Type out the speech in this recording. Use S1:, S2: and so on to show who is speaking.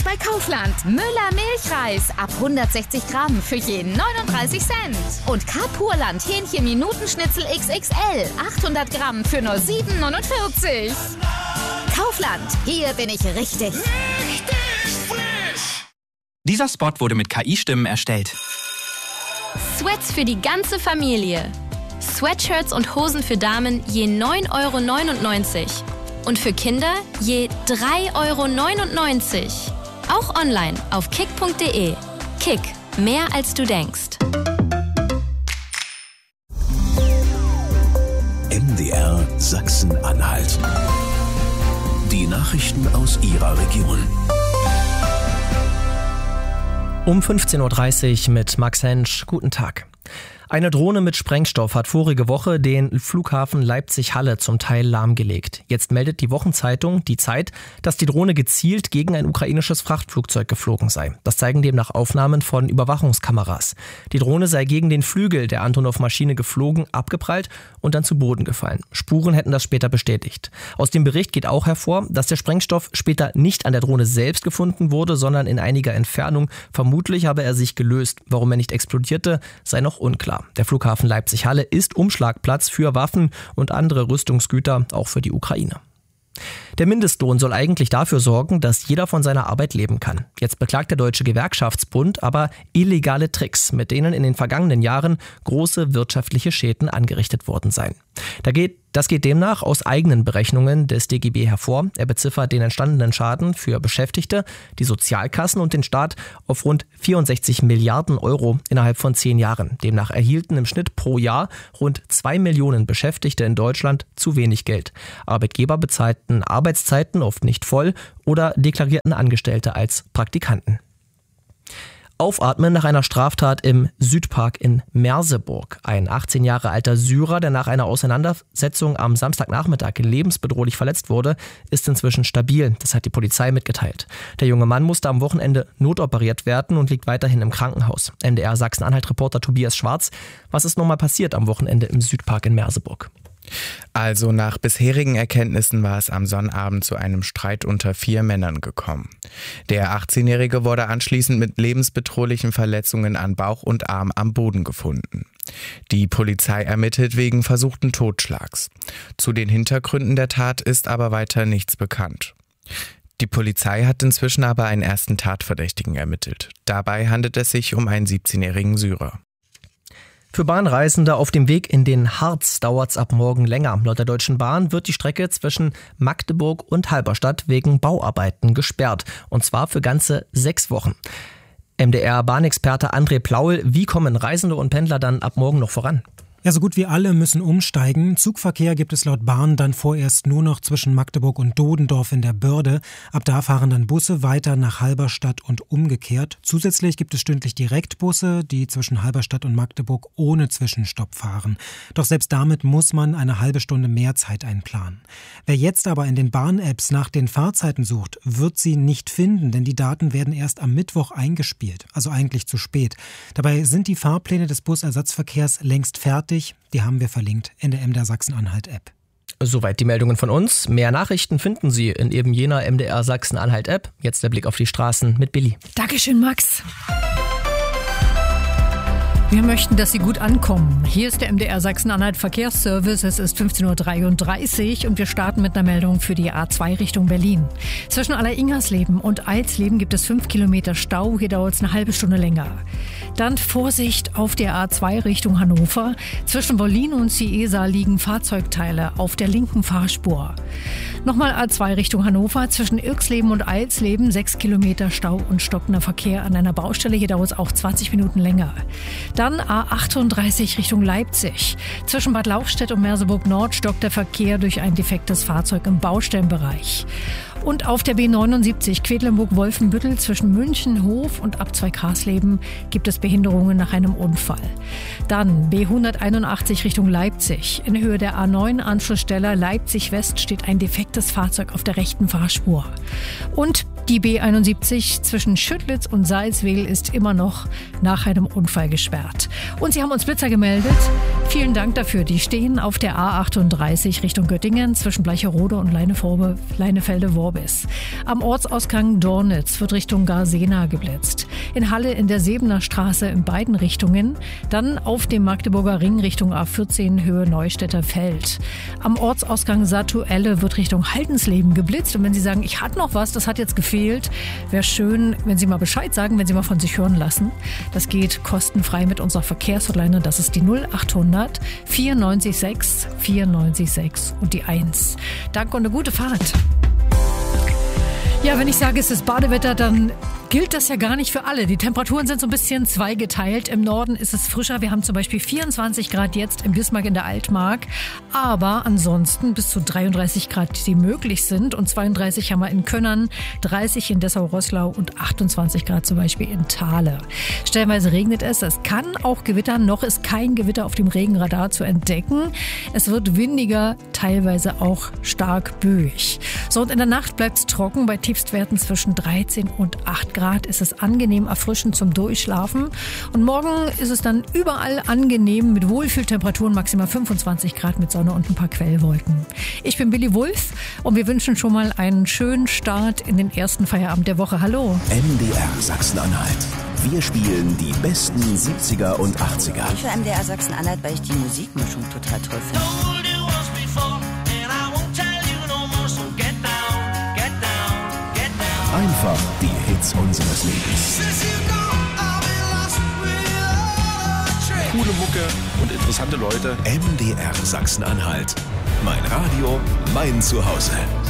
S1: bei Kaufland. Müller Milchreis ab 160 Gramm für je 39 Cent. Und K-Purland Hähnchen-Minutenschnitzel XXL 800 Gramm für nur 7,49. Kaufland, hier bin ich richtig.
S2: Dieser Spot wurde mit KI-Stimmen erstellt.
S3: Sweats für die ganze Familie. Sweatshirts und Hosen für Damen je 9,99 € und für Kinder je 3,99 €. Auch online auf kick.de. Kick, mehr als du denkst.
S4: MDR Sachsen-Anhalt. Die Nachrichten aus Ihrer Region.
S5: Um 15.30 Uhr mit Max Hensch. Guten Tag. Eine Drohne mit Sprengstoff hat vorige Woche den Flughafen Leipzig-Halle zum Teil lahmgelegt. Jetzt meldet die Wochenzeitung Die Zeit, dass die Drohne gezielt gegen ein ukrainisches Frachtflugzeug geflogen sei. Das zeigen demnach Aufnahmen von Überwachungskameras. Die Drohne sei gegen den Flügel der Antonov-Maschine geflogen, abgeprallt und dann zu Boden gefallen. Spuren hätten das später bestätigt. Aus dem Bericht geht auch hervor, dass der Sprengstoff später nicht an der Drohne selbst gefunden wurde, sondern in einiger Entfernung. Vermutlich habe er sich gelöst. Warum er nicht explodierte, sei noch unklar. Der Flughafen Leipzig-Halle ist Umschlagplatz für Waffen und andere Rüstungsgüter, auch für die Ukraine. Der Mindestlohn soll eigentlich dafür sorgen, dass jeder von seiner Arbeit leben kann. Jetzt beklagt der Deutsche Gewerkschaftsbund aber illegale Tricks, mit denen in den vergangenen Jahren große wirtschaftliche Schäden angerichtet worden seien. Das geht demnach aus eigenen Berechnungen des DGB hervor. Er beziffert den entstandenen Schaden für Beschäftigte, die Sozialkassen und den Staat auf rund 64 Milliarden € innerhalb von 10 Jahren. Demnach erhielten im Schnitt pro Jahr rund 2 Millionen Beschäftigte in Deutschland zu wenig Geld. Arbeitgeber bezahlten Arbeitszeiten oft nicht voll oder deklarierten Angestellte als Praktikanten. Aufatmen nach einer Straftat im Südpark in Merseburg. Ein 18 Jahre alter Syrer, der nach einer Auseinandersetzung am Samstagnachmittag lebensbedrohlich verletzt wurde, ist inzwischen stabil. Das hat die Polizei mitgeteilt. Der junge Mann musste am Wochenende notoperiert werden und liegt weiterhin im Krankenhaus. MDR Sachsen-Anhalt-Reporter Tobias Schwarz. Was ist nochmal passiert am Wochenende im Südpark in Merseburg?
S6: Also nach bisherigen Erkenntnissen war es am Sonnabend zu einem Streit unter 4 Männern gekommen. Der 18-Jährige wurde anschließend mit lebensbedrohlichen Verletzungen an Bauch und Arm am Boden gefunden. Die Polizei ermittelt wegen versuchten Totschlags. Zu den Hintergründen der Tat ist aber weiter nichts bekannt. Die Polizei hat inzwischen aber einen ersten Tatverdächtigen ermittelt. Dabei handelt es sich um einen 17-jährigen Syrer.
S5: Für Bahnreisende auf dem Weg in den Harz dauert es ab morgen länger. Laut der Deutschen Bahn wird die Strecke zwischen Magdeburg und Halberstadt wegen Bauarbeiten gesperrt. Und zwar für ganze 6 Wochen. MDR-Bahnexperte André Plaul, wie kommen Reisende und Pendler dann ab morgen noch voran?
S7: Ja, so gut wie alle müssen umsteigen. Zugverkehr gibt es laut Bahn dann vorerst nur noch zwischen Magdeburg und Dodendorf in der Börde. Ab da fahren dann Busse weiter nach Halberstadt und umgekehrt. Zusätzlich gibt es stündlich Direktbusse, die zwischen Halberstadt und Magdeburg ohne Zwischenstopp fahren. Doch selbst damit muss man eine halbe Stunde mehr Zeit einplanen. Wer jetzt aber in den Bahn-Apps nach den Fahrzeiten sucht, wird sie nicht finden, denn die Daten werden erst am Mittwoch eingespielt, also eigentlich zu spät. Dabei sind die Fahrpläne des Busersatzverkehrs längst fertig. Die haben wir verlinkt in der MDR Sachsen-Anhalt-App.
S5: Soweit die Meldungen von uns. Mehr Nachrichten finden Sie in eben jener MDR Sachsen-Anhalt-App. Jetzt der Blick auf die Straßen mit Billy.
S8: Dankeschön, Max. Wir möchten, dass Sie gut ankommen. Hier ist der MDR Sachsen-Anhalt Verkehrsservice. Es ist 15.33 Uhr und wir starten mit einer Meldung für die A2 Richtung Berlin. Zwischen Alleringersleben und Eilsleben gibt es 5 Kilometer Stau. Hier dauert es eine halbe Stunde länger. Dann Vorsicht auf der A2 Richtung Hannover. Zwischen Wollin und Ciesa liegen Fahrzeugteile auf der linken Fahrspur. Nochmal A2 Richtung Hannover. Zwischen Irksleben und Eilsleben 6 Kilometer Stau und stockender Verkehr an einer Baustelle. Hier dauert es auch 20 Minuten länger. Dann A38 Richtung Leipzig. Zwischen Bad Lauchstädt und Merseburg Nord stockt der Verkehr durch ein defektes Fahrzeug im Baustellenbereich. Und auf der B79 Quedlinburg-Wolfenbüttel zwischen München, Hof und Abzweig Hasleben gibt es Behinderungen nach einem Unfall. Dann B181 Richtung Leipzig. In Höhe der A9 Anschlussstelle Leipzig West steht ein defektes Fahrzeug auf der rechten Fahrspur. Und Die B71 zwischen Schüttlitz und Salzwedel ist immer noch nach einem Unfall gesperrt. Und Sie haben uns Blitzer gemeldet. Vielen Dank dafür. Die stehen auf der A38 Richtung Göttingen zwischen Bleicherode und Leinefelde-Worbis. Am Ortsausgang Dornitz wird Richtung Garsena geblitzt. In Halle in der Sebener Straße in beiden Richtungen. Dann auf dem Magdeburger Ring Richtung A14 Höhe Neustädter Feld. Am Ortsausgang Satuelle wird Richtung Haldensleben geblitzt. Und wenn Sie sagen, ich hatte noch was, das hat jetzt gefehlt, wäre schön, wenn Sie mal Bescheid sagen, wenn Sie mal von sich hören lassen. Das geht kostenfrei mit unserer Verkehrshotline. Das ist die 0800 94 6 und die 1. Danke und eine gute Fahrt. Ja, wenn ich sage, es ist Badewetter, dann gilt das ja gar nicht für alle. Die Temperaturen sind so ein bisschen zweigeteilt. Im Norden ist es frischer. Wir haben zum Beispiel 24 Grad jetzt in Bismarck in der Altmark. Aber ansonsten bis zu 33 Grad, die möglich sind. Und 32 haben wir in Könnern, 30 in Dessau-Roßlau und 28 Grad zum Beispiel in Thale. Stellenweise regnet es. Es kann auch gewittern. Noch ist kein Gewitter auf dem Regenradar zu entdecken. Es wird windiger, teilweise auch stark böig. So, und in der Nacht bleibt es trocken. Bei Tiefstwerten zwischen 13 und 8 Grad ist es angenehm erfrischend zum Durchschlafen. Und morgen ist es dann überall angenehm mit Wohlfühltemperaturen, maximal 25 Grad mit Sonne und ein paar Quellwolken. Ich bin Billy Wulff und wir wünschen schon mal einen schönen Start in den ersten Feierabend der Woche. Hallo.
S4: MDR Sachsen-Anhalt. Wir spielen die besten 70er und 80er.
S9: Ich höre MDR Sachsen-Anhalt, weil ich die Musikmischung total toll finde.
S4: Einfach die Hits unseres Lebens.
S10: Coole Mucke und interessante Leute.
S4: MDR Sachsen-Anhalt. Mein Radio, mein Zuhause.